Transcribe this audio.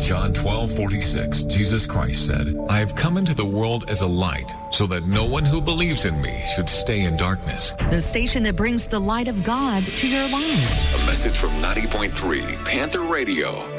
John 12:46, Jesus Christ said, I have come into the world as a light, so that no one who believes in me should stay in darkness. The station that brings the light of God to your life. A message from 90.3 Panther Radio.